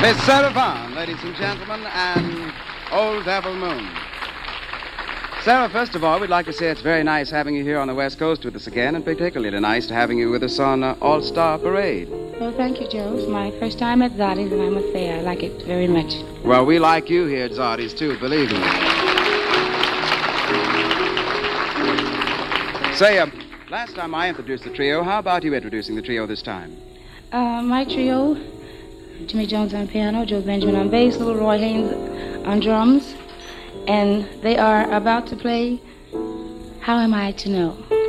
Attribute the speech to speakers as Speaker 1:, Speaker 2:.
Speaker 1: Miss Sarah Vaughan, ladies and gentlemen, and Old Devil Moon. Sarah, first of all, we'd like to say it's very nice having you here on the West Coast with us again, and particularly nice having you with us on All-Star Parade.
Speaker 2: Well, thank you, Joe. It's my first time at Zotti's, and I must say I like it very much.
Speaker 1: Well, we like you here at Zotti's, too, believe me. Say, last time I introduced the trio, how about you introducing the trio this time?
Speaker 2: My trio, Jimmy Jones on piano, Joe Benjamin on bass, little Roy Haynes on drums, and they are about to play How Am I to Know?